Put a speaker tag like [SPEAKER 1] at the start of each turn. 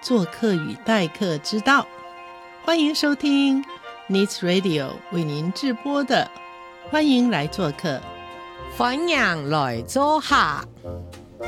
[SPEAKER 1] 做客与待客之道。欢迎收听 Needs Radio 为您直播的欢迎来做客，
[SPEAKER 2] 欢迎来做客。